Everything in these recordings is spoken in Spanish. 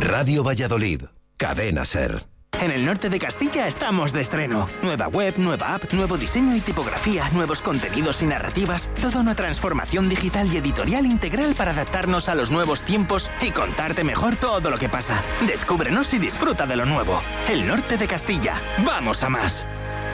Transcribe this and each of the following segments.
Radio Valladolid, Cadena SER. En el norte de Castilla estamos de estreno. Nueva web, nueva app, nuevo diseño y tipografía, nuevos contenidos y narrativas. Toda una transformación digital y editorial integral para adaptarnos a los nuevos tiempos y contarte mejor todo lo que pasa. Descúbrenos y disfruta de lo nuevo. El norte de Castilla. ¡Vamos a más!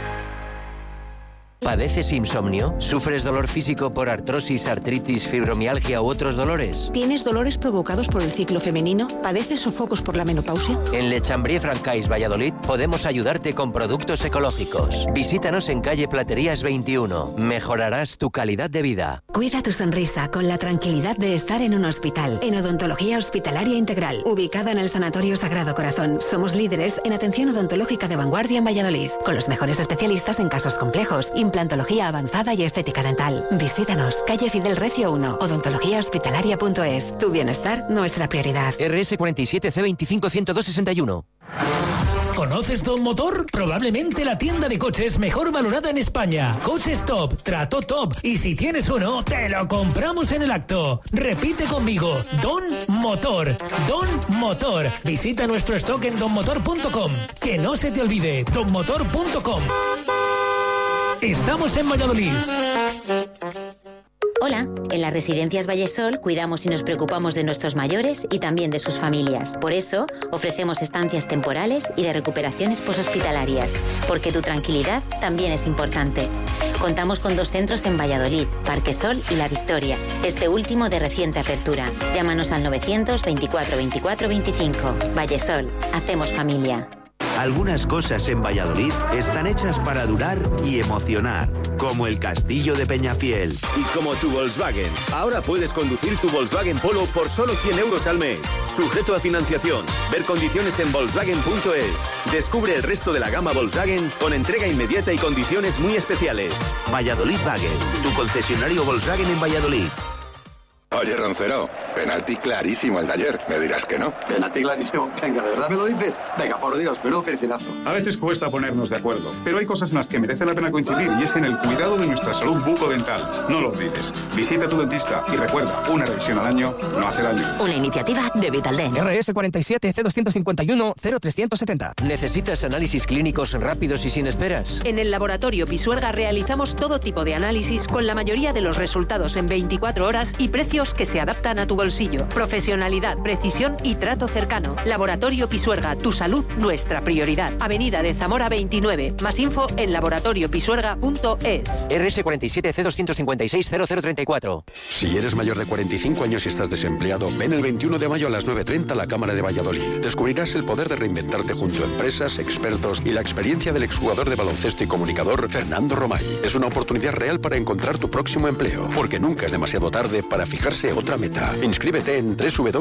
¿Padeces insomnio? ¿Sufres dolor físico por artrosis, artritis, fibromialgia u otros dolores? ¿Tienes dolores provocados por el ciclo femenino? ¿Padeces sofocos por la menopausia? En Lechambrie Francais Valladolid podemos ayudarte con productos ecológicos. Visítanos en calle Platerías 21. Mejorarás tu calidad de vida. Cuida tu sonrisa con la tranquilidad de estar en un hospital. En Odontología Hospitalaria Integral, ubicada en el Sanatorio Sagrado Corazón. Somos líderes en atención odontológica de vanguardia en Valladolid, con los mejores especialistas en casos complejos, implantología avanzada y estética dental. Visítanos, calle Fidel Recio 1, odontologíahospitalaria.es. Tu bienestar, nuestra prioridad. RS 47 C25 10261. ¿Conoces Don Motor? Probablemente la tienda de coches mejor valorada en España. Coches top, trato top, y si tienes uno, te lo compramos en el acto. Repite conmigo, Don Motor. Don Motor. Visita nuestro stock en donmotor.com. Que no se te olvide, donmotor.com. Estamos en Valladolid. Hola, en las Residencias Vallesol cuidamos y nos preocupamos de nuestros mayores y también de sus familias. Por eso, ofrecemos estancias temporales y de recuperaciones poshospitalarias, porque tu tranquilidad también es importante. Contamos con 2 centros en Valladolid, Parque Sol y La Victoria, este último de reciente apertura. Llámanos al 924 24 25. Vallesol, hacemos familia. Algunas cosas en Valladolid están hechas para durar y emocionar, como el Castillo de Peñafiel. Y como tu Volkswagen. Ahora puedes conducir tu Volkswagen Polo por solo 100 euros al mes. Sujeto a financiación. Ver condiciones en Volkswagen.es. Descubre el resto de la gama Volkswagen con entrega inmediata y condiciones muy especiales. Valladolid Wagen, tu concesionario Volkswagen en Valladolid. Oye, Roncero, penalti clarísimo el de ayer. Me dirás que no. Penalti clarísimo. Venga, ¿de verdad me lo dices? Venga, por Dios, menudo percinazo. A veces cuesta ponernos de acuerdo, pero hay cosas en las que merece la pena coincidir y es en el cuidado de nuestra salud bucodental. No lo olvides. Visita a tu dentista y recuerda, una revisión al año no hace daño. Una iniciativa de Vitaldent. RS 47 C251 0370. ¿Necesitas análisis clínicos rápidos y sin esperas? En el Laboratorio Pisuerga realizamos todo tipo de análisis con la mayoría de los resultados en 24 horas y precios que se adaptan a tu bolsillo. Profesionalidad, precisión y trato cercano. Laboratorio Pisuerga, tu salud, nuestra prioridad. Avenida de Zamora 29. Más info en laboratoriopisuerga.es. RS 47 C256 0034. Si eres mayor de 45 años y estás desempleado, ven el 21 de mayo a las 9:30 a la Cámara de Valladolid. Descubrirás el poder de reinventarte junto a empresas, expertos y la experiencia del exjugador de baloncesto y comunicador Fernando Romay. Es una oportunidad real para encontrar tu próximo empleo, porque nunca es demasiado tarde para fijarse otra meta. Inscríbete en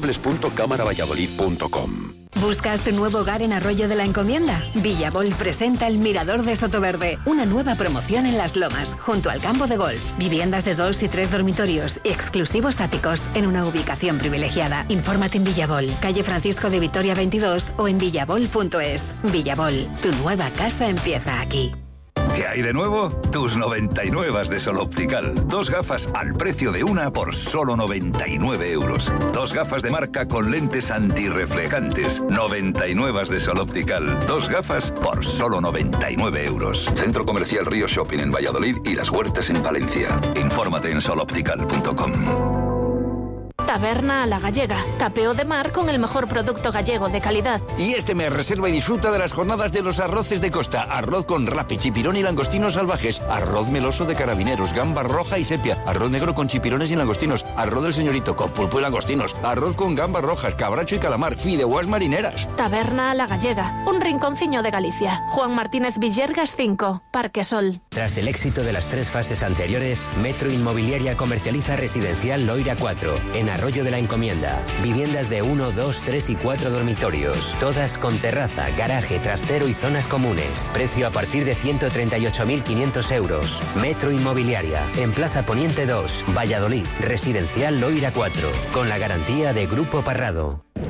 www.cámaravalladolid.com. ¿Buscas tu nuevo hogar en Arroyo de la Encomienda? Villabol presenta el Mirador de Sotoverde, una nueva promoción en Las Lomas, junto al campo de golf. Viviendas de 2 y 3 dormitorios, exclusivos áticos, en una ubicación privilegiada. Infórmate en Villabol, calle Francisco de Vitoria 22 o en villabol.es. Villabol, tu nueva casa empieza aquí. ¿Qué hay de nuevo? Tus 99 de Sol Optical. 2 gafas al precio de una por solo 99 euros. 2 gafas de marca con lentes antirreflejantes. 99 de Sol Optical. 2 gafas por solo 99 euros. Centro Comercial Río Shopping en Valladolid y Las Huertas en Valencia. Infórmate en soloptical.com. Taberna a la Gallega. Tapeo de mar con el mejor producto gallego de calidad. Y este mes reserva y disfruta de las jornadas de los arroces de costa. Arroz con rape, chipirón y langostinos salvajes. Arroz meloso de carabineros, gamba roja y sepia. Arroz negro con chipirones y langostinos. Arroz del señorito con pulpo y langostinos. Arroz con gambas rojas, cabracho y calamar. Fideuás marineras. Taberna a la Gallega. Un rinconciño de Galicia. Juan Martínez Villergas 5. Parque Sol. Tras el éxito de las 3 fases anteriores, Metro Inmobiliaria comercializa Residencial Loira 4 en Arroyo de la Encomienda. Viviendas de 1, 2, 3 y 4 dormitorios. Todas con terraza, garaje, trastero y zonas comunes. Precio a partir de 138.500 euros. Metro Inmobiliaria. En Plaza Poniente 2, Valladolid. Residencial Loira 4. Con la garantía de Grupo Parrado.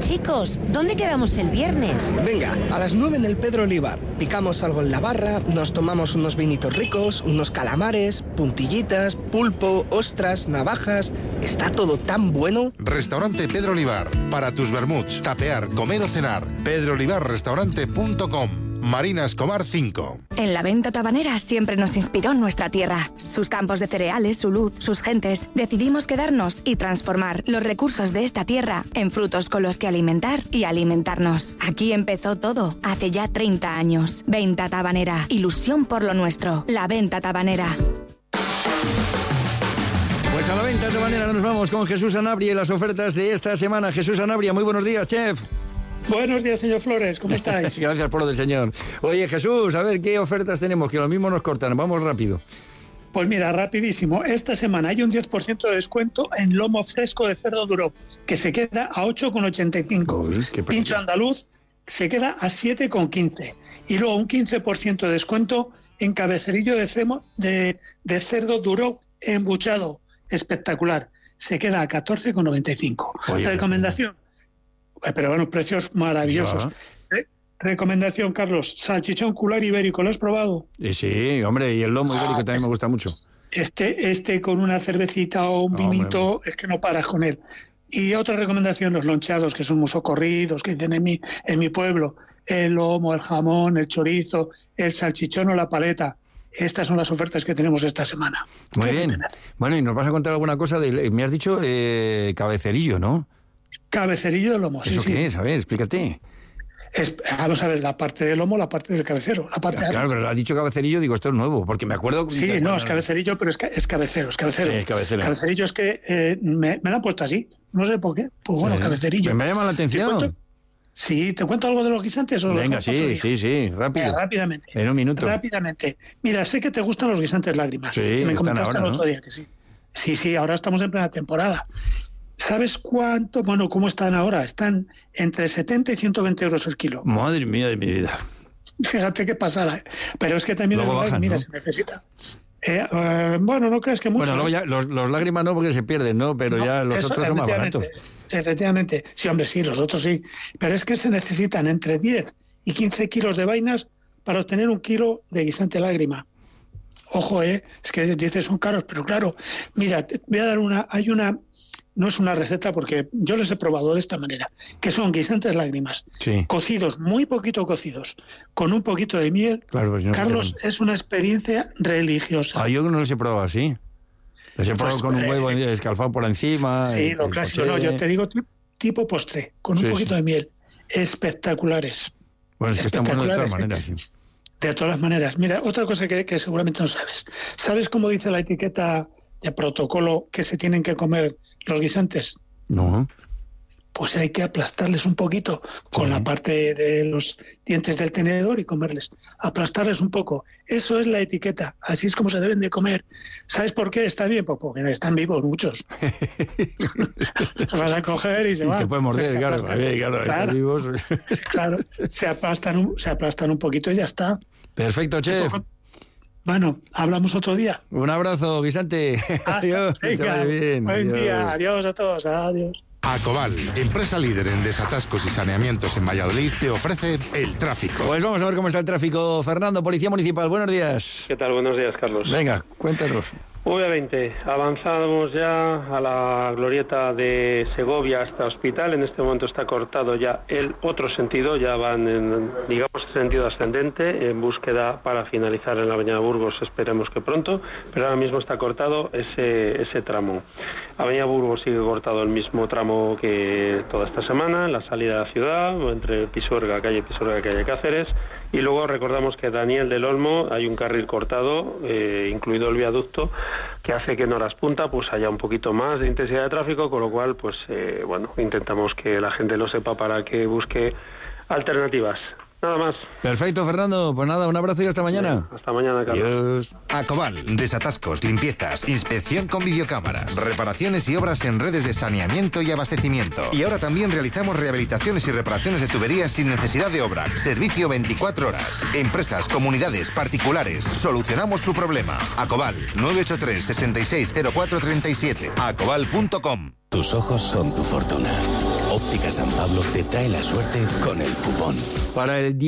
Chicos, ¿dónde quedamos el viernes? Venga, a las 9 en el Pedro Olivar. Picamos algo en la barra, nos tomamos unos vinitos ricos, unos calamares, puntillitas, pulpo, ostras, navajas... Está todo tan bueno. Restaurante Pedro Olivar. Para tus vermuts, tapear, comer o cenar. pedroolivarrestaurante.com. Marina Escobar 5. En la venta tabanera siempre nos inspiró nuestra tierra. Sus campos de cereales, su luz, sus gentes. Decidimos quedarnos y transformar los recursos de esta tierra en frutos con los que alimentar y alimentarnos. Aquí empezó todo, hace ya 30 años. Venta tabanera, ilusión por lo nuestro. La venta tabanera. Pues a la venta tabanera nos vamos con Jesús Sanabria y las ofertas de esta semana. Jesús Sanabria, muy buenos días, chef. Buenos días, señor Flores, ¿cómo estáis? Gracias por lo del señor. Oye, Jesús, a ver, ¿qué ofertas tenemos? Que lo mismo nos cortan, vamos rápido. Pues mira, rapidísimo. Esta semana hay un 10% de descuento en lomo fresco de cerdo duro, que se queda a 8,85. Pincho andaluz se queda a 7,15. Y luego un 15% de descuento en cabecerillo de cerdo duro embuchado. Espectacular. Se queda a 14,95. Recomendación. Pero bueno, precios maravillosos. Recomendación, Carlos, salchichón cular ibérico, ¿lo has probado? Sí, hombre, y el lomo ibérico también me gusta mucho. Este con una cervecita o un vinito, es que no paras con él. Y otra recomendación, los lonchados, que son muy socorridos, que dicen en mi pueblo, el lomo, el jamón, el chorizo, el salchichón o la paleta. Estas son las ofertas que tenemos esta semana. Muy bien. Bueno, y nos vas a contar alguna cosa me has dicho cabecerillo, ¿no? Cabecerillo de lomo, ¿Eso qué es? A ver, explícate. Vamos a ver, la parte del lomo, la parte del cabecero. Claro, pero has dicho cabecerillo, digo, esto es nuevo, porque me acuerdo... Sí, no, es cabecerillo, pero es cabecero, es cabecero. Sí, es cabecero. Cabecerillo es que me lo han puesto así, no sé por qué. Pues bueno, cabecerillo. Me llama la atención. ¿Te cuento algo de los guisantes? Venga, sí, rápido. Rápidamente. En un minuto. Rápidamente. Mira, sé que te gustan los guisantes lágrimas. Sí, que me comentaste ahora, el otro día que sí. Sí, ahora estamos en plena temporada. ¿Sabes cuánto? Bueno, ¿cómo están ahora? Están entre 70 y 120 euros el kilo. Madre mía de mi vida. Fíjate qué pasada. Pero es que también luego es verdad bajan, que, mira, ¿no? Se necesita. Bueno, no crees que mucho. Bueno, luego ya los lágrimas no, porque se pierden, ¿no? Pero ya los otros son más baratos. Efectivamente. Sí, hombre, sí, los otros sí. Pero es que se necesitan entre 10 y 15 kilos de vainas para obtener un kilo de guisante lágrima. Ojo, es que dices son caros, pero claro. Mira, te voy a dar no es una receta porque yo les he probado de esta manera, que son guisantes lágrimas, cocidos, muy poquito cocidos, con un poquito de miel. Claro, pues Carlos, es una experiencia religiosa. Yo no los he probado así. Les he probado con un huevo escalfado por encima. Sí, lo clásico. No, yo te digo tipo postre, con un poquito de miel. Espectaculares. Bueno, es que están buenos de todas maneras, sí. De todas maneras. Mira, otra cosa que seguramente no sabes. ¿Sabes cómo dice la etiqueta de protocolo que se tienen que comer los guisantes? No. Pues hay que aplastarles un poquito con la parte de los dientes del tenedor y comerles. Aplastarles un poco. Eso es la etiqueta. Así es como se deben de comer. ¿Sabes por qué está bien? Pues porque están vivos muchos. Los vas a coger y se van. Te pueden morder, claro, están vivos. Claro, se aplastan un poquito y ya está. Perfecto, chef. Bueno, hablamos otro día. Un abrazo, Guisante. Adiós. Venga, buen día. Adiós a todos. Adiós. Acobal, empresa líder en desatascos y saneamientos en Valladolid, te ofrece el tráfico. Pues vamos a ver cómo está el tráfico. Fernando, Policía Municipal, buenos días. ¿Qué tal? Buenos días, Carlos. Venga, cuéntanos. V20, avanzamos ya a la glorieta de Segovia hasta Hospital. En este momento está cortado ya el otro sentido, ya van en, digamos, sentido ascendente, en búsqueda para finalizar en la Avenida Burgos, esperemos que pronto, pero ahora mismo está cortado ese tramo. Avenida Burgos sigue cortado el mismo tramo que toda esta semana, en la salida de la ciudad, entre Pisuerga, calle Cáceres, y luego recordamos que Daniel del Olmo hay un carril cortado, incluido el viaducto, que hace que en horas punta pues haya un poquito más de intensidad de tráfico, con lo cual pues intentamos que la gente lo sepa para que busque alternativas. Nada más. Perfecto, Fernando. Pues nada, un abrazo y hasta mañana. Sí, hasta mañana, Carlos. Adiós. Acobal, desatascos, limpiezas, inspección con videocámaras, reparaciones y obras en redes de saneamiento y abastecimiento. Y ahora también realizamos rehabilitaciones y reparaciones de tuberías sin necesidad de obra. Servicio 24 horas. Empresas, comunidades, particulares. Solucionamos su problema. Acobal, 983 660437. Acobal.com. Tus ojos son tu fortuna. Óptica San Pablo te trae la suerte con el cupón. Para el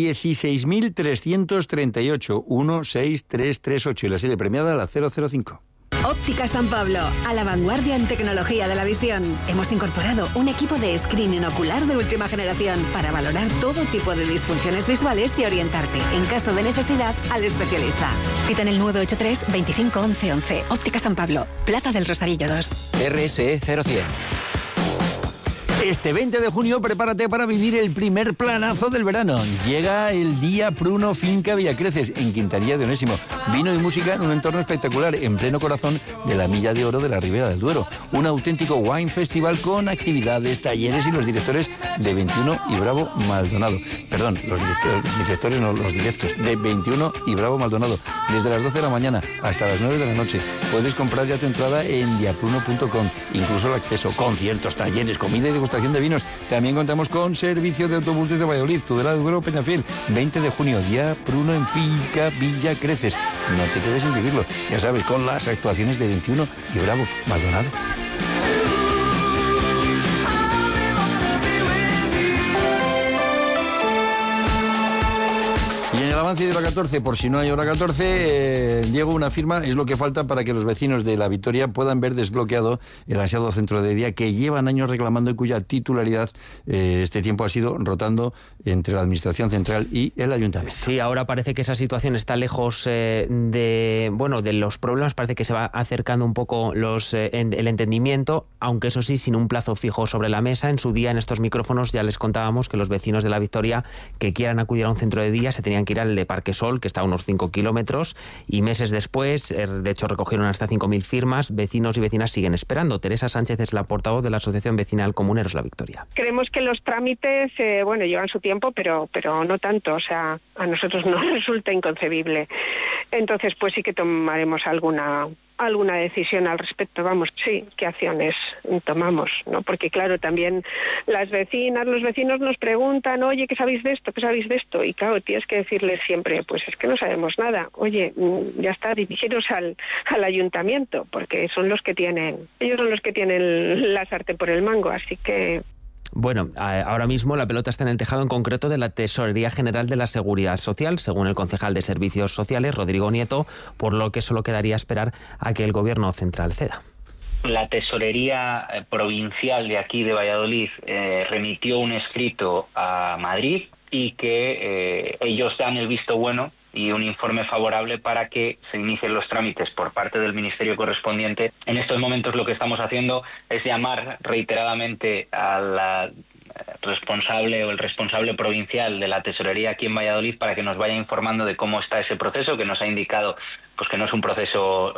16.338, 16338 y la serie premiada la 005. Óptica San Pablo, a la vanguardia en tecnología de la visión. Hemos incorporado un equipo de screening ocular de última generación para valorar todo tipo de disfunciones visuales y orientarte, en caso de necesidad, al especialista. Cita en el 983 25 11 11. Óptica San Pablo, Plaza del Rosarillo 2. RSE 0100. Este 20 de junio prepárate para vivir el primer planazo del verano. Llega el Día Pruno Finca Villacreces, en Quintanilla de Onésimo. Vino y música en un entorno espectacular, en pleno corazón de la Milla de Oro de la Ribera del Duero. Un auténtico wine festival con actividades, talleres y los directores de 21 y Bravo Maldonado. Perdón, los directos de 21 y Bravo Maldonado. Desde las 12 de la mañana hasta las 9 de la noche. Puedes comprar ya tu entrada en diapruno.com. Incluso el acceso, conciertos, talleres, comida y degustación de vinos. También contamos con servicio de autobús desde Valladolid, Tudela de Duero, Peñafiel. 20 de junio, Día Pruno en Finca Villacreces. No te quedes sin vivirlo. Ya sabes, con las actuaciones de 21 y Bravo Maldonado. Y en el avance de hora 14, por si no hay hora 14, Diego, una firma es lo que falta para que los vecinos de La Victoria puedan ver desbloqueado el ansiado centro de día que llevan años reclamando y cuya titularidad este tiempo ha sido rotando entre la Administración Central y el Ayuntamiento. Sí, ahora parece que esa situación está lejos de los problemas, parece que se va acercando un poco el entendimiento, aunque eso sí, sin un plazo fijo sobre la mesa. En su día, en estos micrófonos, ya les contábamos que los vecinos de La Victoria que quieran acudir a un centro de día se tenían que ir al de Parquesol, que está a unos 5 kilómetros, y meses después, de hecho, recogieron hasta 5.000 firmas. Vecinos y vecinas siguen esperando. Teresa Sánchez es la portavoz de la Asociación Vecinal Comuneros La Victoria. Creemos que los trámites, llevan su tiempo, pero no tanto. O sea, a nosotros nos resulta inconcebible. Entonces, pues sí que tomaremos alguna decisión al respecto. Vamos, sí, ¿qué acciones tomamos? ¿No? Porque claro, también las vecinas, los vecinos nos preguntan, oye, ¿qué sabéis de esto? ¿Qué sabéis de esto? Y claro, tienes que decirles siempre, pues es que no sabemos nada. Oye, ya está, dirigiros al ayuntamiento, porque ellos son los que tienen la sartén por el mango, así que... Bueno, ahora mismo la pelota está en el tejado, en concreto de la Tesorería General de la Seguridad Social, según el concejal de Servicios Sociales, Rodrigo Nieto, por lo que solo quedaría esperar a que el Gobierno central ceda. La Tesorería Provincial de aquí de Valladolid remitió un escrito a Madrid y que ellos dan el visto bueno y un informe favorable para que se inicien los trámites por parte del ministerio correspondiente. En estos momentos lo que estamos haciendo es llamar reiteradamente a la responsable o el responsable provincial de la tesorería aquí en Valladolid para que nos vaya informando de cómo está ese proceso, que nos ha indicado pues que no es un proceso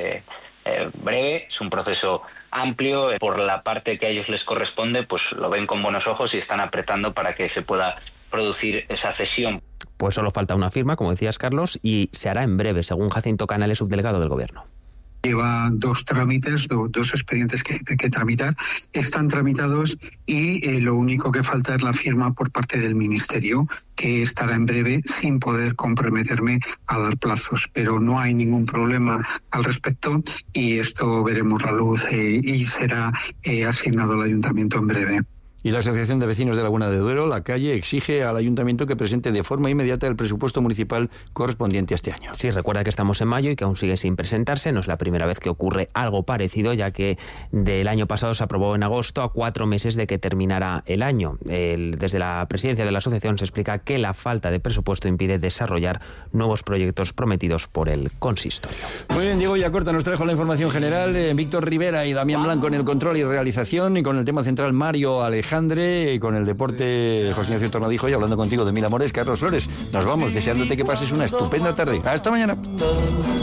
breve, es un proceso amplio. Por la parte que a ellos les corresponde, pues lo ven con buenos ojos y están apretando para que se pueda producir esa cesión. Pues solo falta una firma, como decías, Carlos, y se hará en breve, según Jacinto Canales, subdelegado del Gobierno. Lleva dos trámites, dos expedientes que tramitar, están tramitados y lo único que falta es la firma por parte del Ministerio, que estará en breve, sin poder comprometerme a dar plazos, pero no hay ningún problema al respecto y esto veremos la luz y será asignado al Ayuntamiento en breve. Y la Asociación de Vecinos de Laguna de Duero, La Calle, exige al Ayuntamiento que presente de forma inmediata el presupuesto municipal correspondiente a este año. Sí, recuerda que estamos en mayo y que aún sigue sin presentarse. No es la primera vez que ocurre algo parecido, ya que del año pasado se aprobó en agosto, a 4 meses de que terminara el año. Desde la presidencia de la asociación se explica que la falta de presupuesto impide desarrollar nuevos proyectos prometidos por el consistorio. Muy bien, Diego Yacorta nos trajo la información general. Víctor Rivera y Damián Blanco en el control y realización, y con el tema central Mario Alejandre, con el deporte José Ignacio Tornadijo, y hablando contigo de Mil Amores, Carlos Flores. Nos vamos deseándote que pases una estupenda tarde. Hasta mañana.